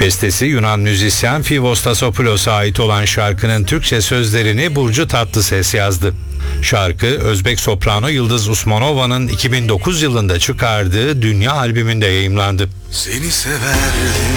Bestesi Yunan müzisyen Fivos Tassopoulos'a ait olan şarkının Türkçe sözlerini Burcu Tatlıses yazdı. Şarkı Özbek soprano Yıldız Usmanova'nın 2009 yılında çıkardığı Dünya albümünde yayımlandı. Seni severdim.